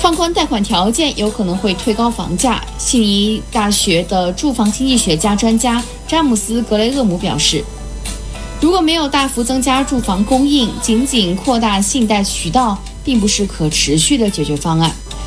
放宽贷款条件有可能会推高房价。悉尼大学的住房经济学家专家詹姆斯·格雷厄姆表示，如果没有大幅增加住房供应，仅扩大信贷渠道并不是可持续的解决方案。